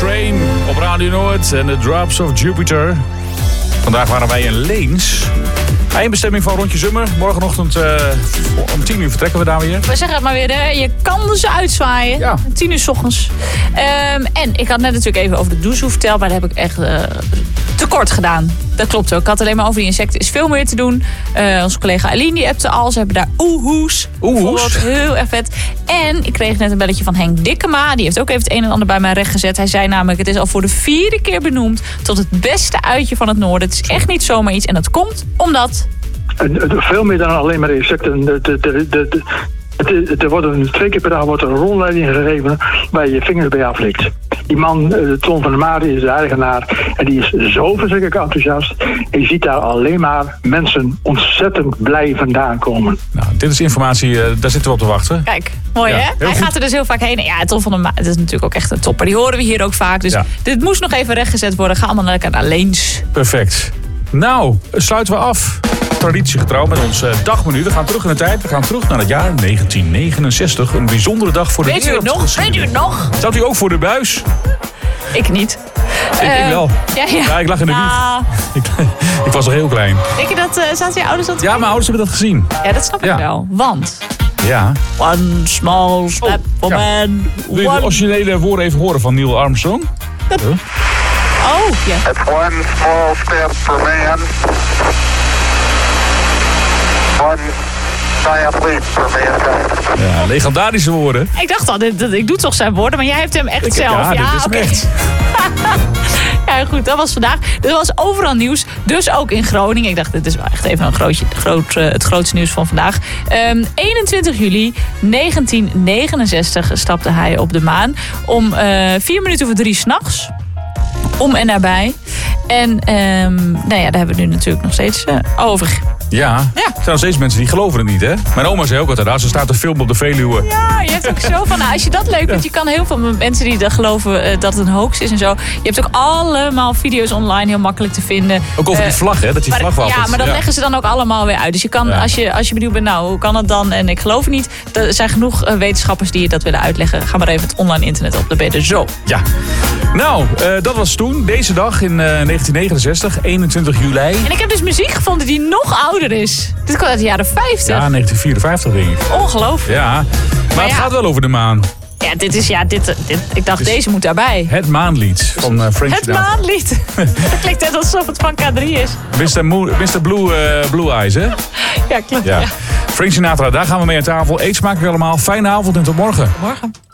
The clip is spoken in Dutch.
Train op Radio Noord en The Drops of Jupiter. Vandaag waren wij in Leens. Eindbestemming van Rondje Zummer. Morgenochtend om 10 uur vertrekken we daar weer. We zeggen het maar weer, hè? Je kan dus uitzwaaien. Ja. 10 uur 's ochtends. En ik had net natuurlijk even over de douche verteld, maar dat heb ik echt tekort gedaan. Dat klopt ook. Ik had alleen maar over die insecten. Is veel meer te doen. Onze collega Aline die appte al. Ze hebben daar oehoes. Oehoes? Heel erg vet. En ik kreeg net een belletje van Henk Dikkema. Die heeft ook even het een en ander bij mij rechtgezet. Hij zei namelijk, het is al voor de 4e keer benoemd tot het beste uitje van het noorden. Het is echt niet zomaar iets. En dat komt omdat... Veel meer dan alleen maar insecten. Er wordt 2 keer per dag een rondleiding gegeven waar je je vingers bij aflikt. Die man, Ton van der Maat, is de eigenaar en die is zo verschrikkelijk enthousiast. En je ziet daar alleen maar mensen ontzettend blij vandaan komen. Nou, dit is informatie, daar zitten we op te wachten. Kijk, mooi Ja, hè? heel Hij goed. gaat er dus heel vaak heen. En ja, Ton van der Maat, dat is natuurlijk ook echt een topper. Die horen we hier ook vaak. Dus Ja. dit moest nog even rechtgezet worden. Ga allemaal lekker naar Leens. Perfect. Nou, sluiten we af. Traditiegetrouw met ons dagmenu. We gaan terug in de tijd. We gaan terug naar het jaar 1969. Een bijzondere dag voor de Weet u het nog? wereldgeschiedenis. Weet u het nog? Zat u ook voor de buis? Ik niet. Ik wel. Ja, Ja, ik lag in de wieg. Ik was nog heel klein. Denk je dat, zaten je ouders dat? Ja, mijn ouders hebben dat gezien. Ja, dat snap ik Ja. wel. Want... Ja. One small step for ja. man. Wil je de originele woorden even horen van Neil Armstrong? Oh, ja. It's one small step for man, one giant leap for mankind. Ja, legendarische woorden. Ik dacht al, ik doe toch zijn woorden, maar jij hebt hem echt zelf. Ja, dit is oké. hem echt. Ja, goed, dat was vandaag. Er was overal nieuws, dus ook in Groningen. Ik dacht, dit is wel echt even het grootste nieuws van vandaag. 21 juli 1969 stapte hij op de maan. Om 4 minuten voor 3 s'nachts. Om en nabij. En nou ja, daar hebben we het nu natuurlijk nog steeds over. Ja, er zijn nog steeds mensen die geloven het niet, hè? Mijn oma zei ook altijd, als er staat een film op de Veluwe. Ja, je hebt ook zo van, nou, als je dat leuk vindt, je kan heel veel mensen die dat geloven dat het een hoax is en zo. Je hebt ook allemaal video's online heel makkelijk te vinden. Ook over die vlag, hè? Dat die vlag wel ja, altijd- maar dat leggen ze dan ook allemaal weer uit. Dus je kan, Ja. als je benieuwd bent, nou, hoe kan het dan? En ik geloof het niet. Er zijn genoeg wetenschappers die je dat willen uitleggen. Ga maar even het online internet op, dan ben je er zo. Ja. Nou, dat was toen. Deze dag in 1969, 21 juli. En ik heb dus muziek gevonden die nog ouder is. Dit komt uit de jaren 50. Ja, 1954 denk ik. Ongelooflijk. Ja, maar het ja. gaat wel over de maan. Ja, dit is, ik dacht, deze moet daarbij. Het maanlied van Frank Het Sinatra. maanlied. Dat klinkt net alsof het van K3 is. Mr. Blue Eyes, hè? Ja, klopt. Ja. Ja. Frank Sinatra, daar gaan we mee aan tafel. Eet smakelijk allemaal. Fijne avond en tot morgen. Morgen.